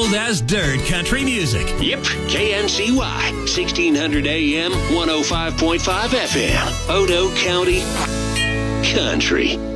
cold as dirt country music. Yep, KNCY, 1600 AM, 105.5 FM, Odo County Country.